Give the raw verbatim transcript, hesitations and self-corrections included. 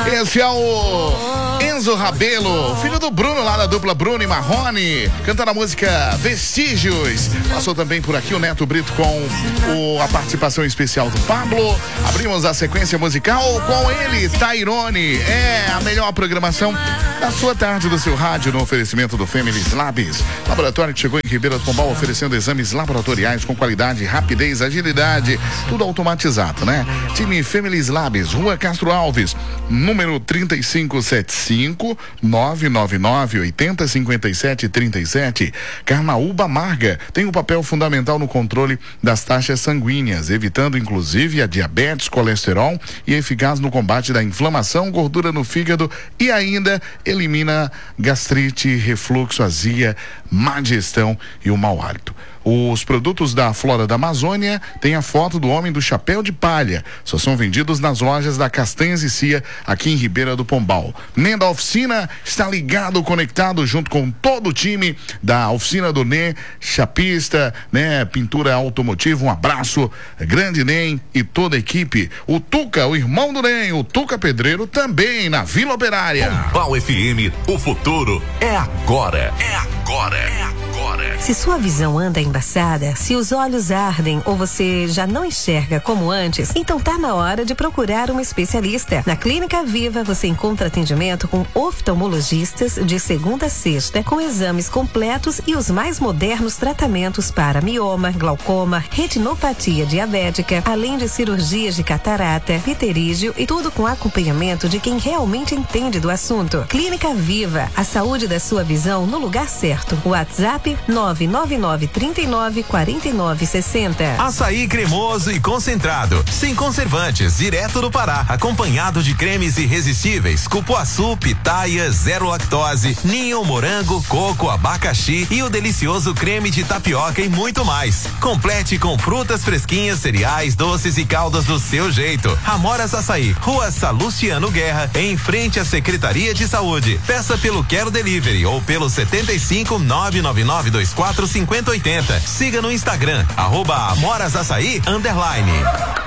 Esse é o Enzo Rabelo, filho do Bruno, lá da dupla Bruno e Marrone, cantando a música Vestígios. Passou também por aqui o Neto Brito com o, a participação especial do Pablo. Abrimos a sequência musical com ele, Tairone. É a melhor programação da sua tarde, do seu rádio, no oferecimento do Femilis Labs. Laboratório que chegou em Ribeira do Pombal oferecendo exames laboratoriais com qualidade, rapidez, agilidade, tudo automatizado, né? Time Femilis Labs, Rua Castro Alves, número trinta e cinco setenta e cinco, nove nove nove, oitenta, cinquenta e sete, trinta e sete. Carnaúba Amarga tem um papel fundamental no controle das taxas sanguíneas, evitando inclusive a diabetes, colesterol, e eficaz no combate da inflamação, gordura no fígado e ainda elimina gastrite, refluxo, azia, má digestão e o mau hálito. Os produtos da Flora da Amazônia têm a foto do homem do chapéu de palha. Só são vendidos nas lojas da Castanhas e Cia, aqui em Ribeira do Pombal. Nê da Oficina está ligado, conectado junto com todo o time da Oficina do Nê, chapista, né, pintura automotiva. Um abraço grande, Nê, e toda a equipe. O Tuca, o irmão do Nê, o Tuca Pedreiro, também na Vila Operária. Pombal F M, o futuro é agora. É agora. É agora. Se sua visão anda embaçada, se os olhos ardem ou você já não enxerga como antes, então tá na hora de procurar um especialista. Na Clínica Viva você encontra atendimento com oftalmologistas de segunda a sexta, com exames completos e os mais modernos tratamentos para mioma, glaucoma, retinopatia diabética, além de cirurgias de catarata, pterígio e tudo com acompanhamento de quem realmente entende do assunto. Clínica Viva, a saúde da sua visão no lugar certo. WhatsApp nove nove nove, trinta e nove, quarenta e nove, sessenta. Açaí cremoso e concentrado, sem conservantes, direto do Pará, acompanhado de cremes irresistíveis, cupuaçu, pitaia, zero lactose, ninho, morango, coco, abacaxi e o delicioso creme de tapioca e muito mais. Complete com frutas fresquinhas, cereais, doces e caldas do seu jeito. Amoras Açaí, Rua Salustiano Guerra, em frente à Secretaria de Saúde. Peça pelo Quero Delivery ou pelo setenta e cinco, nove nove nove, dois quatro, cinquenta, oitenta. Siga no Instagram, arroba Amoras Açaí, underline.